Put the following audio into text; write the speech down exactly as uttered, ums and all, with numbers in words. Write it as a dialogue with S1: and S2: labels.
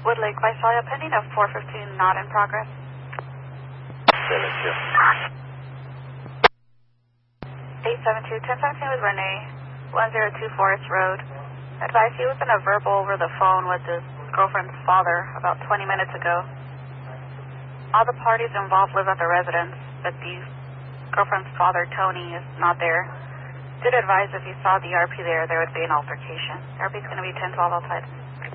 S1: Woodlake, Visalia, pending of four fifteen, not in progress.
S2: Thank you.
S1: eight seven two, ten seventeen with Renee, one zero two Forest Road. Advised he was in a verbal over the phone with his girlfriend's father about twenty minutes ago. All the parties involved live at the residence, but the girlfriend's father, Tony, is not there. Did advise if you saw the R P there, there would be an altercation. R P is going to be ten twelve outside.